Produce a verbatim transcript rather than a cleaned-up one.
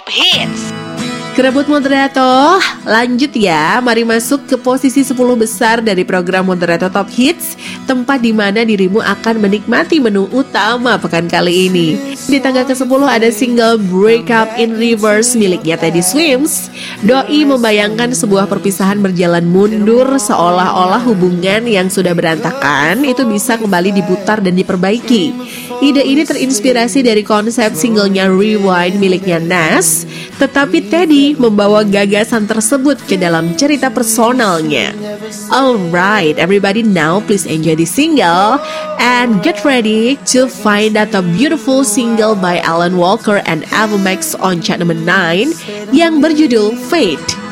Top Hits. Kerebut moderator, lanjut ya. Mari masuk ke posisi sepuluh besar dari program Moderator Top Hits, tempat di mana dirimu akan menikmati menu utama pekan kali ini. Di tangga kesepuluh ada single Break Up in Reverse miliknya Teddy Swims. Doi membayangkan sebuah perpisahan berjalan mundur, seolah-olah hubungan yang sudah berantakan itu bisa kembali diputar dan diperbaiki. Ide ini terinspirasi dari konsep singlenya Rewind miliknya Nas, tetapi Teddy membawa gagasan tersebut ke dalam cerita personalnya. Alright, everybody, now please enjoy the single and get ready to find out a beautiful single by Alan Walker and Ava Max on chart number nine yang berjudul Fate.